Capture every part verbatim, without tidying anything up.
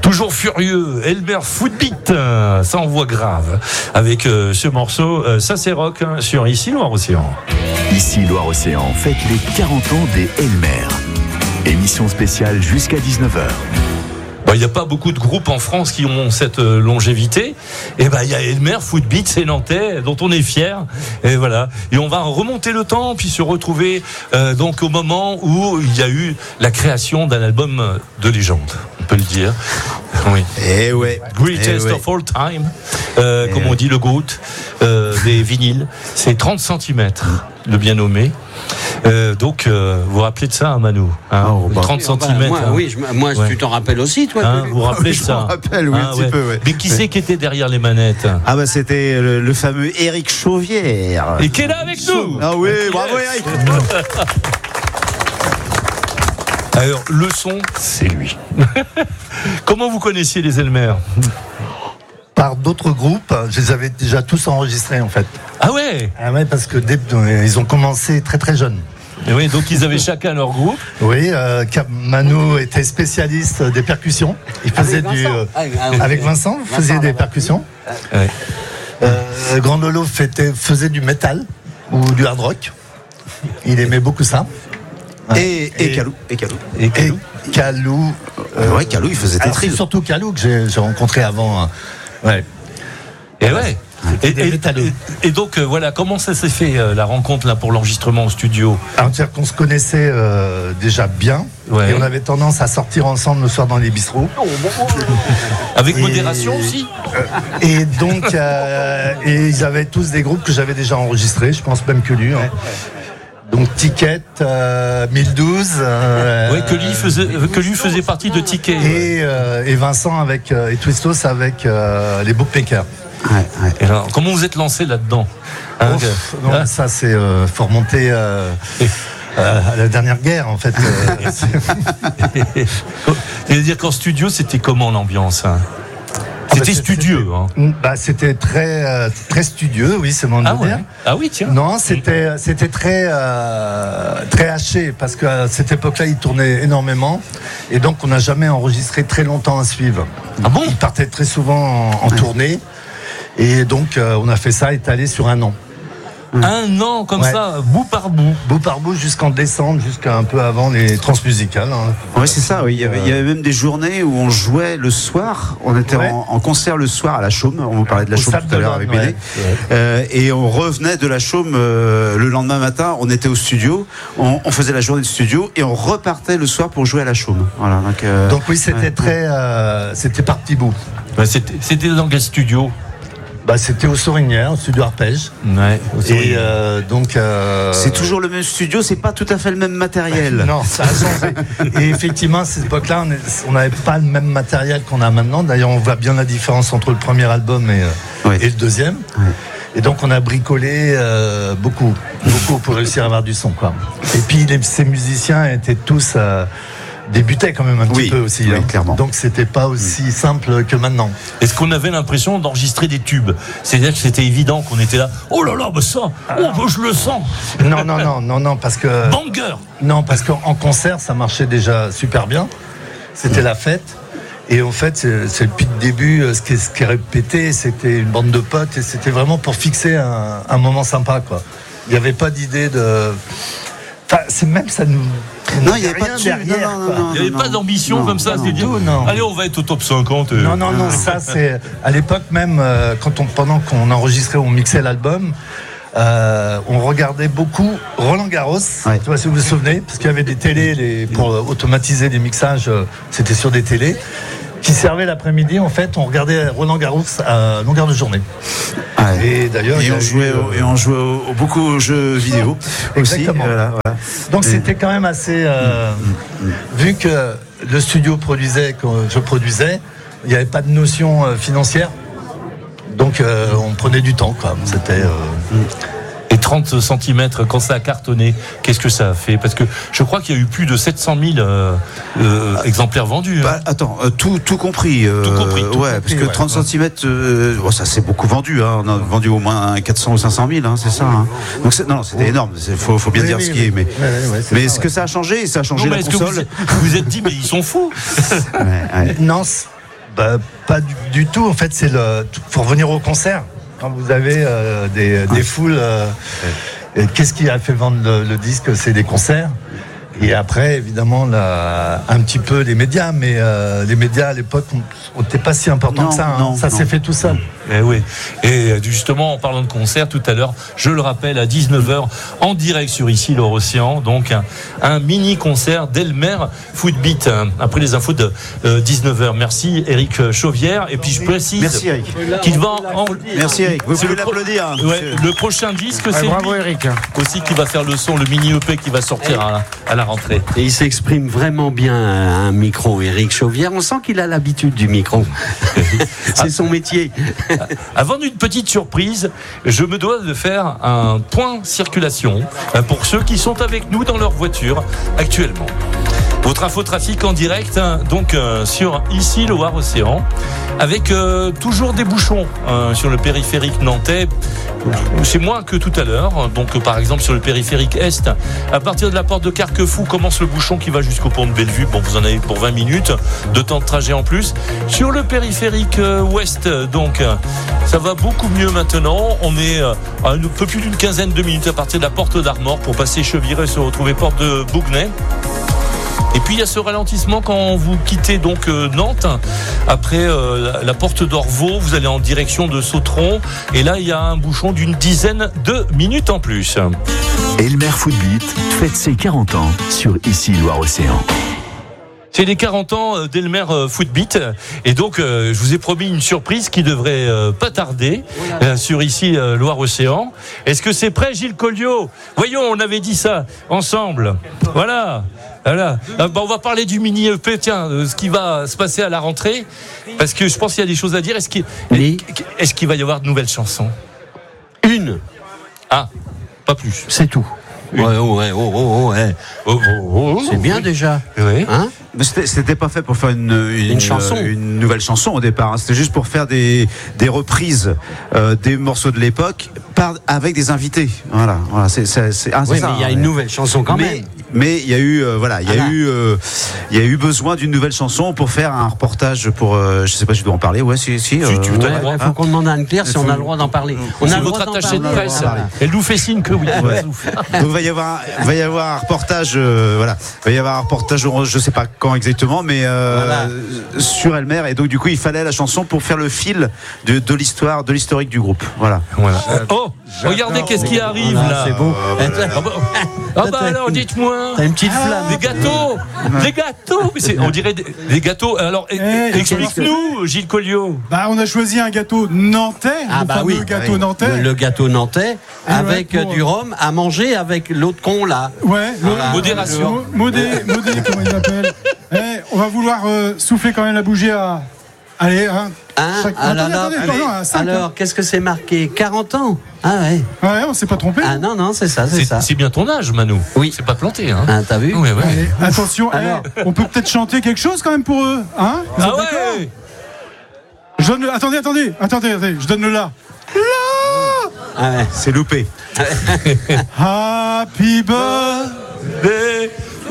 Toujours furieux, Elmer Footbeat, euh, ça envoie grave avec euh, ce morceau, euh, ça c'est rock hein, sur Ici Loire-Océan. Ici Loire-Océan, faites les quarante ans des Elmer. Émission spéciale jusqu'à dix-neuf heures. Bon, il n'y a pas beaucoup de groupes en France qui ont cette euh, longévité. Et ben il y a Elmer Footbeat, c'est nantais, dont on est fier. Et voilà. Et on va remonter le temps puis se retrouver euh, donc au moment où il y a eu la création d'un album de légende, on peut le dire. Oui. Et ouais. Greatest et ouais. of all time, euh, comme on dit le GOAT euh, des vinyles. C'est trente centimètres, le bien nommé. Euh, donc, euh, vous vous rappelez de ça, hein, Manu hein, oh, bah. trente centimètres. Moi, hein. oui, je, moi ouais. tu t'en rappelles aussi, toi. Hein, vous vous rappelez de Je ça m'en rappelle, oui, hein, un petit ouais. peu, ouais. Mais qui ouais. c'est qui était derrière les manettes? Ah bah c'était le, le fameux Éric Chauvière. Et qui est là avec nous? Ah oui, bravo Éric. Alors, le son, c'est lui. Comment vous connaissiez les Elmer? Par d'autres groupes, je les avais déjà tous enregistrés en fait. Ah ouais? Ah ouais, parce que dès, ils ont commencé très très jeunes. Et oui, donc ils avaient chacun leur groupe. Oui, euh, Manu était spécialiste des percussions. Il faisait Avec du Vincent. euh, Ah, ah, oui. avec Vincent, il faisait Vincent, des là-bas. percussions. Ouais. Euh, Grandolo faisait, faisait du métal ou du hard rock. Il aimait beaucoup ça. Et, et, et Calou. Et Calou. Et Calou. Et Calou. Euh, ouais, Calou, il faisait Alors, c'est Tetris. surtout Calou que j'ai, j'ai rencontré avant. hein. Ouais. Et ouais. Et, des et, métalleux. et, et donc euh, voilà, comment ça s'est fait euh, la rencontre là pour l'enregistrement au studio? Alors, c'est-à-dire qu'on se connaissait euh, déjà bien. Ouais. Et on avait tendance à sortir ensemble le soir dans les bistrots. Avec Et- modération aussi? Et donc, euh, et ils avaient tous des groupes que j'avais déjà enregistrés, je pense même que lui. hein. Donc Ticket, euh, mille douze. Euh, Oui, que lui faisait, que lui faisait partie de Ticket. Et, euh, et Vincent avec euh, et Twistos avec euh, les Bookmakers. Ouais, ouais. Et alors, comment vous êtes lancé là-dedans hein, Ouf, que- non, hein ça c'est euh, faut remonter euh, euh, à la dernière guerre en fait. euh, C'est-à-dire qu'en studio, c'était comment l'ambiance hein? Ah bah, C'était c'est- studieux. Hein. bah, c'était très euh, très studieux, oui, c'est mon Ah, dire. ouais. Ah oui, tiens. Non, c'était c'était très euh, très haché parce qu'à cette époque-là, il tournait énormément et donc on n'a jamais enregistré très longtemps à suivre. Ah bon? Il partait très souvent en, en tournée et donc euh, on a fait ça étalé sur un an, Un an comme Ouais. ça, bout par bout. bout par bout jusqu'en décembre, jusqu'à un peu avant les transmusicales. hein. Ouais, c'est ça, oui. Il y, avait, il y avait même des journées où on jouait le soir. On était Ouais. en, en concert le soir à la Chaume. On vous parlait de la Au Chaume Sable tout à l'heure avec d'Olonne, Béné. ouais. Euh, et on revenait de la Chaume euh, le lendemain matin. On était au studio. On, on faisait la journée de studio et on repartait le soir pour jouer à la Chaume. Voilà. Donc, euh, Donc oui, c'était ouais. très, euh, c'était par petits bouts. Ouais, c'était, c'était dans quel studio? Bah, c'était au Sorinière, au studio Arpège. Ouais. Et euh, donc. euh, C'est toujours le même studio. C'est pas tout à fait le même matériel. Non, ça a changé. Et effectivement, à cette époque-là, on est- on n'avait pas le même matériel qu'on a maintenant. D'ailleurs, on voit bien la différence entre le premier album et, euh, Oui. et le deuxième. Oui. Et donc, on a bricolé euh, beaucoup, beaucoup pour réussir à avoir du son, quoi. Et puis, les, ces musiciens étaient tous euh, débutaient quand même un Oui, petit peu aussi. oui, hein. clairement. Donc, c'était pas aussi simple que maintenant. Est-ce qu'on avait l'impression d'enregistrer des tubes? C'est-à-dire que c'était évident qu'on était là. Oh là là, bah ça, oh, bah je le sens. Non, non, non, non, non, parce que Banger. non, parce qu'en concert, ça marchait déjà super bien. C'était la fête. Et en fait, c'est, c'est depuis le début, euh, ce qui est, ce qui est répété, c'était une bande de potes et c'était vraiment pour fixer un, un moment sympa, quoi. Il n'y avait pas d'idée de. Enfin, c'est même ça nous. Non, il n'y avait rien pas de tube. derrière. Non, non, quoi. non, Il n'y avait non, pas d'ambition non, comme ça, non, c'est dire, non, non. allez, on va être au top cinquante. euh. Non, non, non, ça c'est. À l'époque même, euh, quand on, pendant qu'on enregistrait, on mixait l'album, euh, on regardait beaucoup Roland Garros. Ouais. Tu vois, si vous vous souvenez, parce qu'il y avait des télés les, pour euh, automatiser les mixages, euh, c'était sur des télés, qui servaient l'après-midi. En fait, on regardait Roland Garros à longueur de journée. Ouais. Et d'ailleurs, il y Et a on eu, jouait, au- euh, et on jouait au- au- beaucoup aux jeux vidéo aussi. Exactement. Voilà, voilà. Donc Et- c'était quand même assez. euh, vu que le studio produisait, que je produisais, il n'y avait pas de notion euh, financière. Donc euh, on prenait du temps, quoi. C'était. euh, Et trente centimètres, quand ça a cartonné, qu'est-ce que ça a fait? Parce que je crois qu'il y a eu plus de sept cent mille euh, euh, exemplaires vendus. Bah, hein. attends, euh, tout, tout compris. euh, Tout compris, tout ouais, compris, parce que ouais, trente ouais. centimètres, euh, oh, ça c'est beaucoup vendu. Hein. On a vendu au moins quatre cents ou cinq cent mille, hein, c'est ça. Hein. Donc c'est, non, c'était énorme. Il faut, faut bien oui, dire oui, ce qui oui. est. Mais, Ouais, ouais, ouais, c'est mais ça, est-ce ouais. que ça a changé? Ça a changé Non, mais la est-ce que vous console. vous vous êtes dit, mais ils sont fous? Ouais, ouais. Non, c- Bah, pas du, du tout. En fait, c'est le pour venir au concert. Quand vous avez euh, des, des foules, euh, et qu'est-ce qui a fait vendre le, le disque? C'est des concerts. Et après, évidemment, la, un petit peu les médias, mais euh, les médias à l'époque n'étaient pas si importants Non, que ça. Hein. non, ça non. s'est fait tout seul. Eh oui. Et justement, en parlant de concert, tout à l'heure, je le rappelle, à dix-neuf heures, en direct sur ici, l'Océan, donc un, un mini-concert d'Elmer Footbeat, hein, après les infos de euh, dix-neuf heures. Merci Eric Chauvière. Et puis je précise Merci Eric. qu'il va en... Merci Eric. Vous C'est pouvez le pro- l'applaudir. hein, Ouais, monsieur. le prochain disque, c'est bravo lui Eric. aussi qui va faire le son, le mini-E P qui va sortir à, à la rentrée. Et il s'exprime vraiment bien à un micro, Éric Chauvière. On sent qu'il a l'habitude du micro. C'est son métier. Avant d'une petite surprise, je me dois de faire un point circulation pour ceux qui sont avec nous dans leur voiture actuellement. Votre infotrafic en direct, hein, donc euh, sur ici le Loire-Océan, avec euh, toujours des bouchons euh, sur le périphérique nantais. C'est moins que tout à l'heure. Donc euh, par exemple sur le périphérique Est, à partir de la porte de Carquefou commence le bouchon qui va jusqu'au pont de Bellevue. Bon, vous en avez pour vingt minutes de temps de trajet en plus. Sur le périphérique euh, Ouest, donc euh, ça va beaucoup mieux maintenant. On est euh, à un peu plus d'une quinzaine de minutes à partir de la porte d'Armor pour passer Cheviré et se retrouver porte de Bougnay. Et puis il y a ce ralentissement quand vous quittez donc euh, Nantes, après euh, la, la porte d'Orvaux, vous allez en direction de Sautron, et là il y a un bouchon d'une dizaine de minutes en plus. Elmer Footbeat fête ses quarante ans sur ici Loire-Océan. C'est les quarante ans d'Elmer Footbeat, et donc euh, je vous ai promis une surprise qui devrait euh, pas tarder euh, sur ici euh, Loire-Océan. Est-ce que c'est prêt, Gilles Colliot? Voyons, on avait dit ça ensemble. Voilà. Voilà. Euh, bah, on va parler du mini E P, tiens, euh, ce qui va se passer à la rentrée, parce que je pense qu'il y a des choses à dire. Est-ce qu'il, Oui. est-ce qu'il va y avoir de nouvelles chansons? Une, Ah, pas plus. c'est tout. Ouais, ouais, oh, oh, oh, ouais. Oh, oh, oh, C'est bien déjà. Oui. Hein? Mais c'était, c'était pas fait pour faire une, une, Une chanson. euh, une nouvelle chanson au départ. hein. C'était juste pour faire des, des reprises euh, des morceaux de l'époque par, avec des invités. Voilà. voilà c'est, c'est, c'est, ah, c'est Oui, ça, mais il y a hein, une mais- nouvelle chanson quand mais, même. mais il y a eu euh, voilà, il y a Voilà. eu euh, il y a eu besoin d'une nouvelle chanson pour faire un reportage pour euh, je sais pas si je dois en parler. Ouais, si si. Si, tu euh, t'as Ouais, le droit. ouais, faut qu'on demande à Anne-Claire si on a le droit d'en parler. On a C'est le votre droit d'en attaché de parler. presse. Voilà. Elle nous fait signe que oui. Ouais. Donc il va y avoir, il va y avoir un reportage, euh, voilà, il va y avoir un reportage, je sais pas quand exactement, mais euh, Voilà. sur Elmer. Et donc du coup, il fallait la chanson pour faire le fil de, de l'histoire, de l'historique du groupe. Voilà. Voilà. Oh, regardez qu'est-ce qui arrive Voilà, là. c'est beau. Ah bah, ah bah alors dites-moi. T'as une petite flamme. Des gâteaux, des gâteaux. Mais c'est- on dirait des, des gâteaux. Alors, e- Eh, explique-nous, Gilles Colliot. Bah, on a choisi un gâteau nantais, Ah le bah fameux oui. gâteau Oui. nantais. Le, le gâteau nantais Et avec ouais, pour- du rhum à manger avec l'autre con là. Ouais, le- Voilà. Modération. Mo- Modé, modé, comment il s'appelle. Eh, on va vouloir euh, souffler quand même la bougie à. Allez, hein. Hein Chaque- Ah là attendez, là. attendez, pardon, à cinq, Alors, qu'est-ce que c'est marqué? quarante ans? Ah ouais. hein. Ouais, on s'est pas trompé. Ah non, non, c'est ça, c'est C'est ça. c'est bien ton âge, Manu. Oui. C'est pas planté, hein. Ah, t'as vu? Ouais, ouais. Allez, attention, eh, Alors. on peut peut-être chanter quelque chose quand même pour eux, hein. Vous êtes Ah d'accord ouais. Je donne le- Attendez, attendez, attendez, attendez, je donne le là. Ah ouais. C'est loupé. Happy birthday. Des-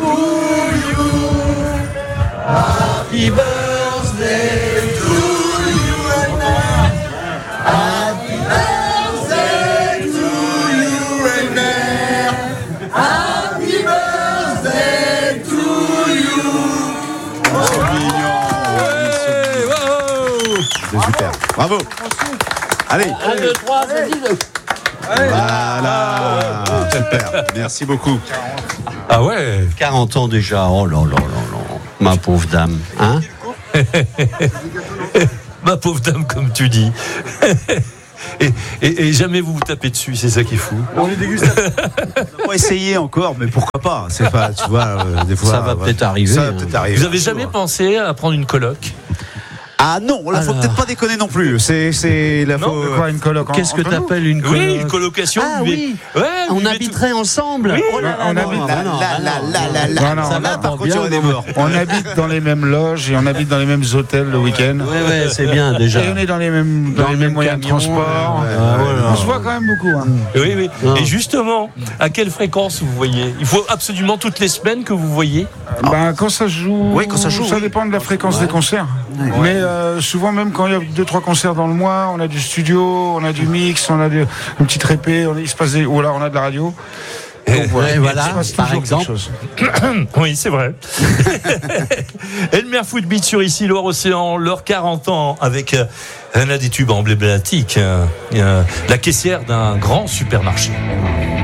Ouais, wow. C'est super. Bravo. Allez. un, deux, trois, vas-y. Voilà. Super. Merci beaucoup. Ah ouais. quarante ans déjà. Oh là là là là. Ma pauvre dame. Hein? Ma pauvre dame, comme tu dis. Et, et, et jamais vous vous tapez dessus, c'est ça qui est fou. On est dégustateur. On va essayer encore, mais pourquoi pas. C'est pas, tu vois, euh, des fois. Ça va ouais. peut-être arriver, Ça va hein. peut-être arriver. Vous avez un jamais jour. pensé à prendre une coloc? Ah non, là faut Alors. peut-être pas déconner non plus. C'est, c'est la Non, faut- Quoi, une coloc en- Qu'est-ce que entre nous t'appelles une Oui, coloc? une colocation. Ah vous oui. vivez- Ouais, vous On vivez habiterait ensemble. Oui. Oh là là, On non, habite- non, là, non, là, non, là, non, là, non, là, non, là. Non, non, ça on va a- pas Par contre, il y aurait des bien. morts. On habite dans les mêmes loges et on habite dans les mêmes hôtels le week-end. Ouais, ouais, c'est bien déjà. Et on est dans les mêmes, dans Dans les le mêmes même moyens de camion, transport. ouais, ouais, voilà. On se voit quand même beaucoup. hein. Oui, oui. Non. Et justement, à quelle fréquence vous voyez? Il faut absolument toutes les semaines que vous voyez? Ben, quand ça joue, Oui, quand ça joue, ça oui. dépend de la fréquence des concerts. Mais euh, euh, souvent, même quand il y a deux, trois concerts dans le mois, on a du studio, on a du mix, on a des, une petite répé, on, il se passe des, ou là, on a de la radio. Donc, voilà, et voilà, par exemple. Oui, c'est vrai. Elmer Footbeat sur ici, Loire-Océan, leurs quarante ans, avec un des tubes emblématiques, la caissière d'un grand supermarché.